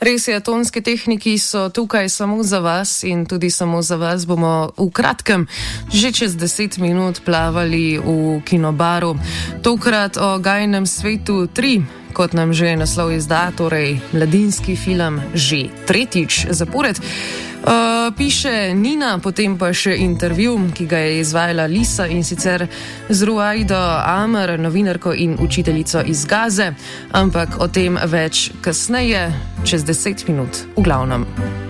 Res je, tonski tehniki so tukaj samo za vas in tudi samo za vas bomo v kratkem, že čez 10 minut plavali v kinobaru. Tokrat o Gajinem svetu 3, kot nam že naslov izda, torej mladinski film že tretjič zapored. Piše Nina, potem pa še intervju, ki ga je izvajala Lisa, in sicer z Ruajdo Amer, novinarko in učiteljico iz Gaze, ampak o tem več kasneje, čez 10 minut v glavnem.